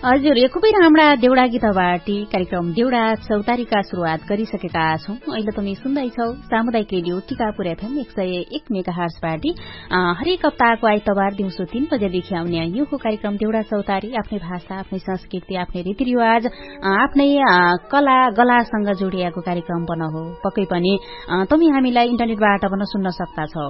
हजुर, यो खुबै राम्रा देउडा गीतबाटी कार्यक्रम देउडा चौतारीका शुरूआत गरिसकेका छौं। अहिले तपाईँ सुन्दैछौ सामुदायिक रेडियो टिकापुर एफएम 101 मेगाहर्जबाटी हरेक हप्ताको आइतबार दिउँसो 3 बजेदेखि आउने यो कार्यक्रम देउडा चौतारी आफ्नै भाषा, आफ्नै संस्कृति, आफ्नै रीतिरिवाज, आफ्नै कला गलासँग जोडिएको कार्यक्रम पनि हो। पक्कै पनि तपाईँ हामीलाई इन्टरनेटबाट पनि सुन्न सक्दा छौ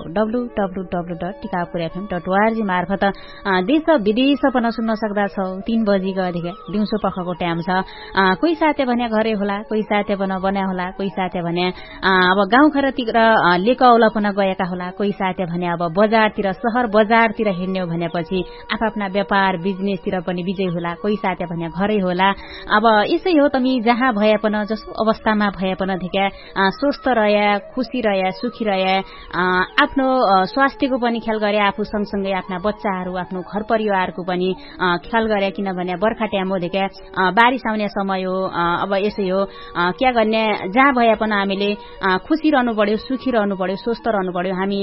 www.tikapurfm.org मार्फत देश विदेश पनि सुन्न सक्दा छौ। 3 बजी दिउँसो पखको टाइम छ। कोही साथी भने घरै होला, कोही साथी भने बन्या होला, कोही साथी भने अब गाउँ घरतिर लेकौला पनि गएका होला, कोही साथी भने अब बजारतिर शहर बजारतिर हिँड्ने भनेपछि आफ्ना व्यापार बिजनेसतिर पनि बिजय होला, कोही साथी भने घरै होला। अब यसै हो, तमी जहाँ भए पनि जसो अवस्थामा भए पनि देखा स्वस्थ रहे, खुशी रहे, सुखी रहे, आफ्नो स्वास्थ्यको पनि ख्याल गरे, आफू सँगसँगै आफ्ना बच्चाहरू, आफ्नो घर परिवारको पनि ख्याल गरे। किनभने बर्खा टाइम हो देखा बारिश आउने समय हो। अब यसै हो, क्या गर्ने, जहाँ भए पनि हामीले खुशी रहनु पर्यो, सुखी रहनु पर्यो, स्वस्थ रहनु पर्यो। हामी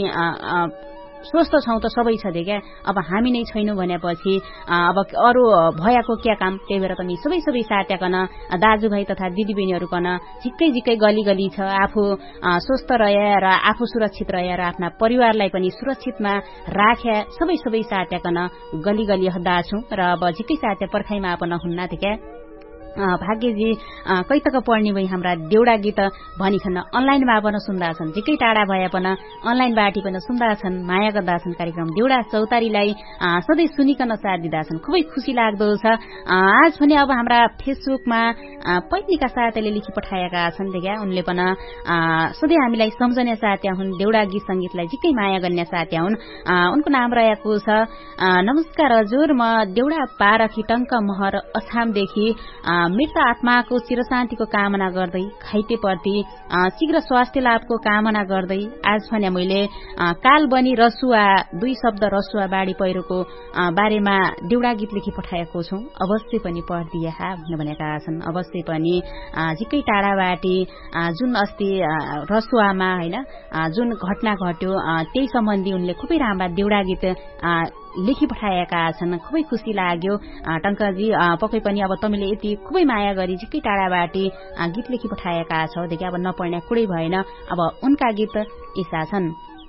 स्वस्थ छौं त सबै छ देखा, अब हामी नै छैनौं भनेपछि अब अरू भएको क्या काम। त्यही भएर पनि सबै साथीकन दाजुभाइ तथा दिदीबहिनीहरूकन झिक्कै गली गली छ। आफू स्वस्थ रहे र आफू सुरक्षित रहे र आफ्ना परिवारलाई पनि सुरक्षितमा राखे सबै साथीकन गली गली हद्दा छौं। र अब झिक्कै साथी पर्खाइमा पनि हुन्न देखा भाग्यजी कैतक पढ्ने भई हाम्रा देउडा गीत भनिछन् अनलाइनमा पनि सुन्दा छन्। झिक्कै टाढा भए पनि अनलाइनबाट पनि सुन्दा छन्, माया गर्दा छन्। कार्यक्रम देउडा चौतारीलाई सधैँ सुनिकन साथ दिँदा छन्। खुबै खुसी लाग्दो छ। आज पनि अब हाम्रा फेसबुकमा पैतृका साथीले लेखी पठाएका छन् देखा, उनले पनि सधैँ हामीलाई सम्झने साथी हुन्, देउडा गीत संगीतलाई झिक्कै माया गर्ने साथी हुन्। उनको नाम रहेको छ, नमस्कार हजुर, म देउडा पारखी टंक महर अछामदेखि मृत आत्माको चिरशान्तिको कामना गर्दै, घाइतेप्रति शीघ्र स्वास्थ्य लाभको कामना गर्दै आज भने मैले काल बनी रसुवा 2 शब्द रसुवा बाढी पहिरोको बारेमा देउडा गीत लेखी पठाएको छु। अवश्य पनि पढ्दिए भनेका छन्। अवश्य पनि झिक्कै टाढाबाटी जुन अस्ति रसुवामा हैन जुन घटना घट्यो त्यही सम्बन्धी उनले खुबै राम्रा देउडा गीत लेखी पठाएका छन्। खुबै खुसी लाग्यो टंकजी। पक्कै पनि अब तपाईले यति खुबै माया गरी झिक्कै टाढाबाटी गीत लेखी पठाएका छौ देखि अब नपढ्ने कुरै भएन। अब उनका गीत यस्ता छन्।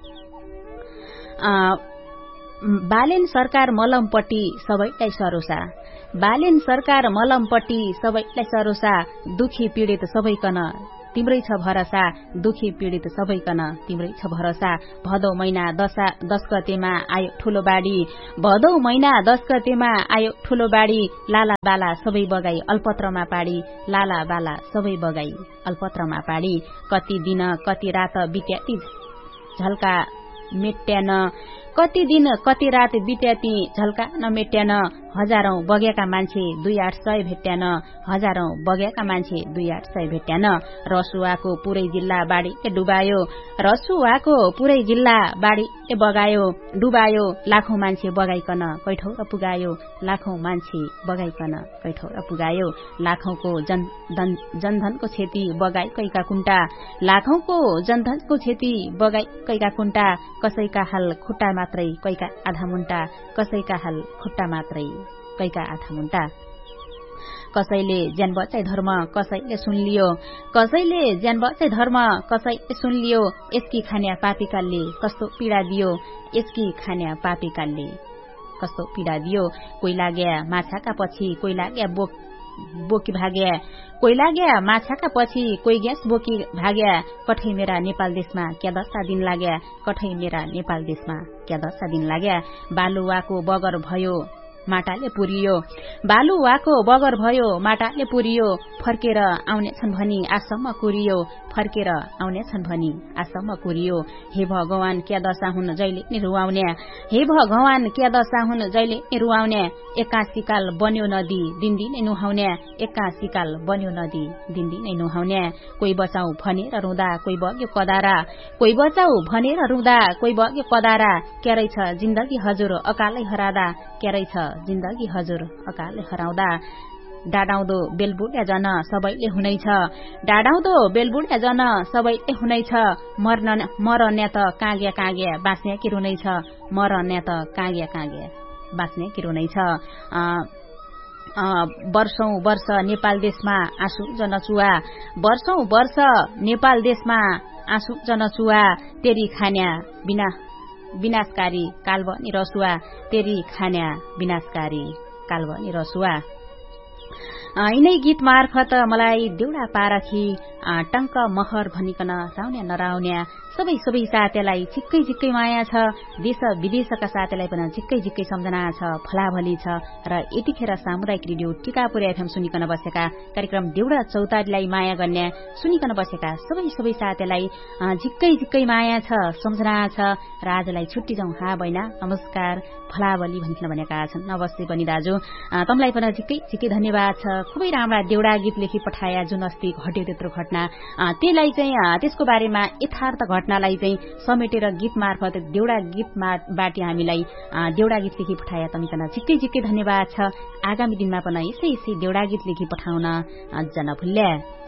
बालेन सरकार मलमपट्टि सबैलाई सरोसा, बालेन सरकार मलमपट्टि सबैलाई सरोसा, दुखी पीडित सबैकन तिम्रै छ भरोसा, दुखी पीडित सबैकन तिम्रै छ भरोसा। भदौ महिना 10 गतेमा आयो ठूलो बाढी, भदौ महिना 10 गतेमा आयो ठूलो बाढी, लाला बाला सबै बगाई अल्पत्रमा पाडी, लाला बाला सबै बगाई अल्पत्रमा पाडी। कति दिन कति रात बित्याती झल्का मेट्यान, कति दिन कति रात बित्याती झल्का नमेट्यान। हजारौं बगेका मान्छे 2-800 भेट्यान, हजारौं बगेका मान्छे 2-800 भेट्यान। रसुवाको पुरै जिल्ला बाढीले डुबायो, रसुवाको पुरै जिल्ला बाढीले बगायो डुबायो। लाखौं मान्छे बगाइकन कैठौर पुगायो, लाखौं मान्छे बगाइकन कैठौर पुगायो। लाखौंको जनधनको क्षति बगाई कैका कुण्टा, लाखौंको जनधनको क्षति बगाई कैका कुण्टा। कसैका हाल खुट्टा मात्रै कैका आधा मुन्टा, कसैका हाल खुट्टा मात्रै कैका आधा मुन्टा। कसैले ज्यान बचाई धर्म कसैले सुनलियो, कसैले ज्यान बचाई धर्म कसैले सुनलियो। यसकी खान्या पापीकालले कस्तो पीडा दियो, यसकी खान्या पापीकालले कस्तो पीडा दियो। कोही लाग्या माछाका पछि कोही लाग्या बोकी भाग्या, कोही लाग्या माछाका पछि कोही ग्यास बोकी भाग्या। कठै मेरा नेपाल देशमा क्या 10 दिन लाग्या, कठै मेरा नेपाल देशमा क्या 10 दिन लाग्या। बालुवाको बगर भयो माटाले पुरियो, बालुवाको बगर भयो माटाले पुरियो। फर्केर आउनेछन् भनी आसम्म कुरियो, फर्केर आउनेछन् भनी आसम्म कुरियो। हे भगवान क्या दशा हुन जहिले नि रुवाउने, हे भगवान क्या दशा हुन जहिले नि रुवाउने। एक्कासीकाल बन्यो नदी दिनदिनै नुहाउने, एक्कासीकाल बन्यो नदी दिनदिनै नुहाउने। कोही बचाऊ भनेर रुँदा कोही बग्यो कदारा, कोही बचाऊ भनेर रुँदा कोही बग्यो कदारा। क्या रहेछ जिन्दगी हजुर अकालै हरादा, क्या रहेछ जिन्दगी हजुर अकालै हराउँदा। डाडाउँदो बेलबुड्या जन सबैले हुनैछ, डाडाउँदो बेलबुड्या जन सबैले हुनैछ। मरन्या त काँग्या काँग्या बाँच्ने कि रुनैछ, मरन्या त काँग्या काँग्या बाँच्ने कि रुनैछ। वर्षौं वर्ष नेपाल देशमा आँसु जनचुवा वर्षौं वर्ष नेपाल देशमा आँसु जनचुवा तेरी खान्या विनाशकारी काल्बनी रसुवा तेरी खान्या विनाशकारी काल्बनी रसुवा। यिनै गीत मार्फत मलाई देउडा पारखी टंक महर भनिकन राउन्या नराउन्या सबै साथीलाई झिक्कै माया छ। देश विदेशका साथीलाई पनि झिक्कै सम्झना छ, फलाभली छ। र यतिखेर सामुदायिक रेडियो टिकापुर एफएम सुनिकन बसेका कार्यक्रम देउडा चौतारीलाई माया गर्ने सुनिकन बसेका सबै साथीलाई झिक्कै माया छ, सम्झना छ। र आजलाई छुट्टी जाउँ हा बहिना नमस्कार फलाभली भनिकन भनेका छन्। अवश्य पनि दाजु तमलाई पनि झिक्कै धन्यवाद छ। खुबै राम्रा देउडा गीत लेखी पठाया जुन अस्ति घट्यो त्यत्रो घटना त्यसलाई चाहिँ त्यसको बारेमा यथार्थ घटनालाई चाहिँ समेटेर गीत मार्फत देउडा गीतबाट हामीलाई देउडा गीत लेखी पठाया तमिकन झिक्कै धन्यवाद छ। आगामी दिनमा पनि यसै देउडा गीत लेखी पठाउन अझ नभुल्ल्या।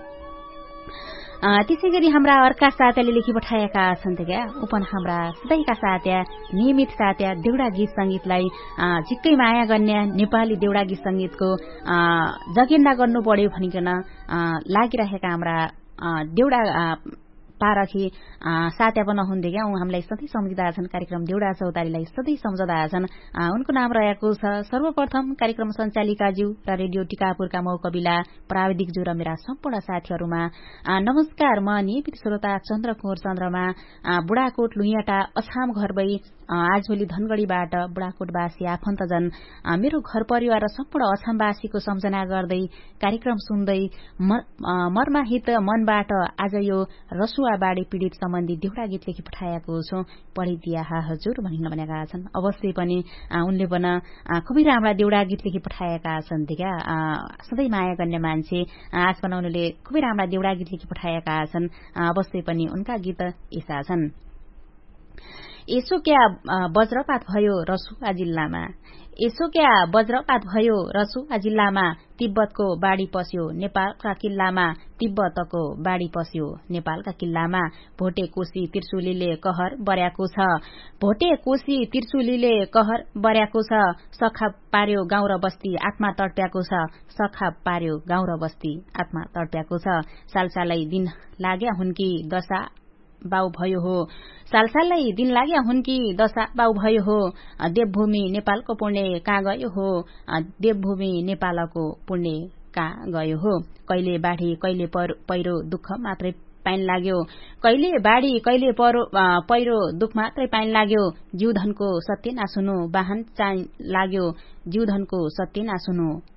त्यसै गरी हाम्रा अर्का साथीले लेखी पठाएका छन् क्या उपन हाम्रा सधैँका साथी नियमित साथी देउडा गीत संगीतलाई झिक्कै माया गर्ने नेपाली देउडा गीत संगीतको जगेन्ना गर्नु पर्यो भनिकन लागिरहेका हाम्रा देउडा पारखी साथी पनि हुन्थे क्या हामीलाई सधैँ सम्झिँदा छन्। कार्यक्रम देउडा चौतारीलाई सधैँ सम्झदा छन्। उनको नाम रहेको छ सर्वप्रथम कार्यक्रम सञ्चालिकाज्यू र रेडियो टिकापुरका मौकबिला प्राविधिकज्यू र मेरा सम्पूर्ण साथीहरूमा नमस्कार। म नियमित श्रोता चन्द्रकुमार चन्द्रमा बुढाकोट लुइयाटा अछाम घर भई आजभोलि धनगढ़ीबाट बुढाकोटवासी आफन्तजन मेरो घर परिवार र सम्पूर्ण अछामवासीको सम्झना गर्दै कार्यक्रम सुन्दै मर्माहित मनबाट आज यो रसुवा बाढी पीड़ित सम्बन्धी देउडा गीत लेखी पठाएको छु पढिदिया हा हजुर भनिन भनेका छन्। अवश्य पनि उनले पनि खुबै राम्रा देउडा गीत लेखी पठाएका छन् क्या सधैँ माया गर्ने मान्छे। आज पनि उनले खुबै राम्रा देउडा गीत लेखी पठाएका छन्। अवश्य पनि उनका गीत यस्ता छन्। यसो क्या वज्रपात भयो रसुवा जिल्लामा, यसो क्या वज्रपात भयो रसुवा जिल्लामा, तिब्बतको बाढी पस्यो नेपालका किल्लामा, तिब्बतको बाढी पस्यो नेपालका किल्लामा। भोटे कोशी त्रिशुलीले कहर बर्याको छ, भोटे कोशी त्रिशुलीले कहर बर्याको छ। सखा पार्यो गाउँ र बस्ती आत्मा तड्प्याको छ, सखा पार्यो गाउँ र बस्ती आत्मा तड्प्याको छ। सालसालै दिन लाग्या हुन्की दशा बाउ भयो हो, सालसालै दिन लाग्या हुन्की दशा बाउ भयो हो। देवभूमि नेपालको पुण्य कहाँ गयो हो, देवभूमि नेपालको पुण्य कहाँ गयो हो। कहिले बाढी कहिले पहिरो दुःख मात्रै पाइन लाग्यो, कहिले बाढी कहिले पहिरो दुःख मात्रै पाइन लाग्यो। जीवधनको सत्य नसुनु वाहन चाहिँ लाग्यो, जीवधनको सत्य नसुनु